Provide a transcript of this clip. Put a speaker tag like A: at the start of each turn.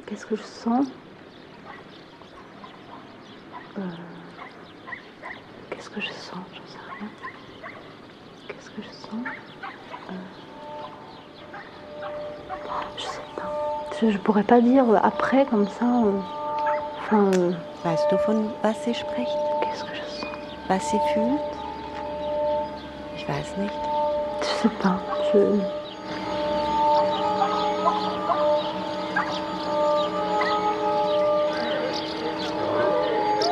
A: Qu'est-ce que je sens? Qu'est-ce que je sens? J'en sais rien. Qu'est-ce que je sens? Je sais pas. Je pourrais pas dire après comme ça.
B: Weißt du, von was sie spricht?
A: Qu'est-ce que je sens?
B: Was sie fühlt? Ich weiß nicht.
A: Je sais pas.